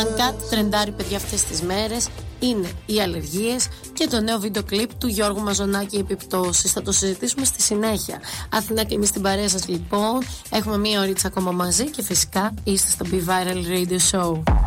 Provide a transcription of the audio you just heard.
Αν κάτι τρεντάρει, παιδιά, αυτές τις μέρες είναι οι αλλεργίες και το νέο βίντεο κλιπ του Γιώργου Μαζονάκη, επιπτώσεις. Θα το συζητήσουμε στη συνέχεια. Αθηνά και εμείς στην παρέα σας, λοιπόν. Έχουμε μία ωρίτσα ακόμα μαζί και φυσικά είστε στο Be Viral Radio Show.